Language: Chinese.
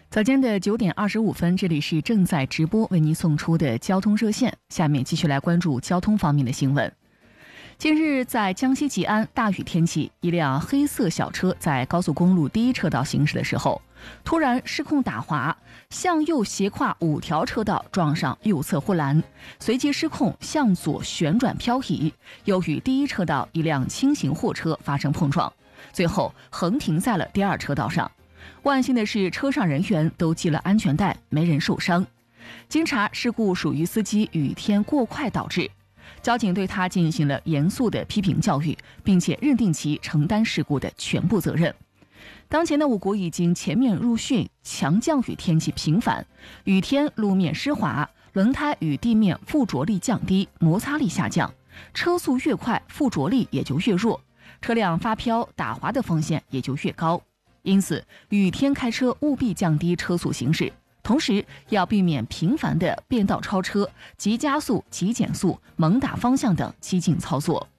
早间的9点25分，这里是正在直播为您送出的交通热线。下面继续来关注交通方面的新闻。近日，在江西吉安大雨天气，一辆黑色小车在高速公路第一车道行驶的时候，突然失控打滑，向右斜跨5条车道，撞上右侧护栏，随即失控向左旋转漂移，又与第一车道一辆轻型货车发生碰撞，最后横停在了第2车道上。万幸的是，车上人员都系了安全带，没人受伤。经查，事故属于司机雨天过快导致。交警对他进行了严肃的批评教育，并且认定其承担事故的全部责任。当前的我国已经全面入汛，强降雨天气频繁，雨天路面湿滑，轮胎与地面附着力降低，摩擦力下降，车速越快，附着力也就越弱，车辆发飘打滑的风险也就越高。因此，雨天开车务必降低车速行驶，同时要避免频繁的变道超车、急加速、急减速、猛打方向等激进操作。